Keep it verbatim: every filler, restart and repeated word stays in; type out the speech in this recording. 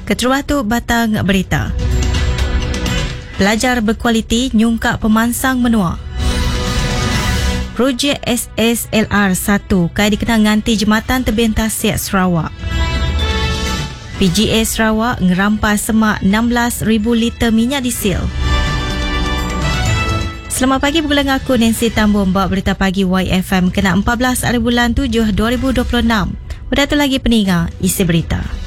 Keterwatuk batang berita. Pelajar berkualiti nyungkak pemansang menua. Projek S S L R satu kaya dikenal nganti Jembatan Tebing Tasik Sarawak. P G A Sarawak ngerampas semak enam belas ribu liter minyak diesel. Selamat pagi, bergula dengan aku Nancy Tambun, bawa berita pagi Y F M kena empat belas hari bulan tujuh dua ribu dua puluh enam. Udah tu lagi peningat isi berita.